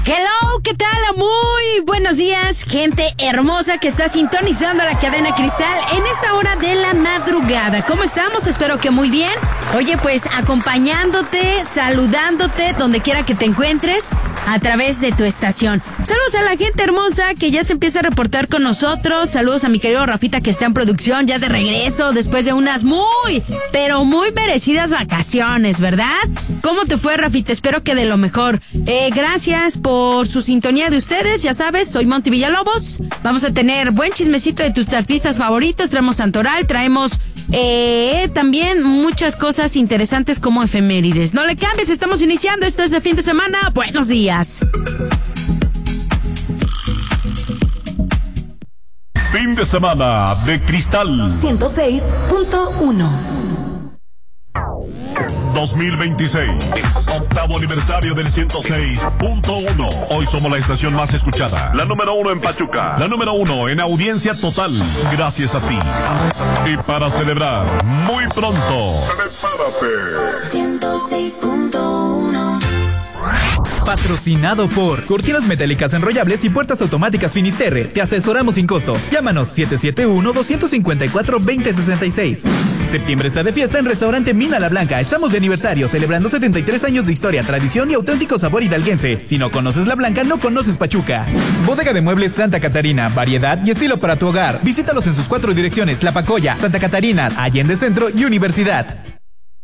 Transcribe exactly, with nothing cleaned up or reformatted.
Hello, ¿qué tal? Muy buenos días, gente hermosa que está sintonizando la cadena Cristal en esta hora de la madrugada. ¿Cómo estamos? Espero que muy bien. Oye, pues acompañándote, saludándote donde quiera que te encuentres a través de tu estación. Saludos a la gente hermosa que ya se empieza a reportar con nosotros. Saludos a mi querido Rafita que está en producción ya de regreso después de unas muy, pero muy merecidas vacaciones, ¿verdad? ¿Cómo te fue, Rafita? Espero que de lo mejor. Eh, gracias por su sintonía de ustedes. Ya sabes, soy Monty Villalobos. Vamos a tener buen chismecito de tus artistas favoritos. Traemos Santoral, traemos eh, también muchas cosas interesantes como efemérides. No le cambies, estamos iniciando. Esto es de fin de semana. Buenos días. Fin de semana de Cristal ciento seis punto uno. dos mil veintiséis, octavo aniversario del ciento seis punto uno. Hoy somos la estación más escuchada, la número uno en Pachuca, la número uno en audiencia total, gracias a ti. Y para celebrar, muy pronto, prepárate. ciento seis punto uno. Patrocinado por Cortinas Metálicas Enrollables y Puertas Automáticas Finisterre. Te asesoramos sin costo. Llámanos siete siete uno, dos cinco cuatro, dos cero seis seis. Septiembre está de fiesta en Restaurante Mina La Blanca. Estamos de aniversario, celebrando setenta y tres años de historia, tradición y auténtico sabor hidalguense. Si no conoces La Blanca, no conoces Pachuca. Bodega de Muebles Santa Catarina. Variedad y estilo para tu hogar. Visítalos en sus cuatro direcciones: Tlapacoya, Santa Catarina, Allende Centro y Universidad.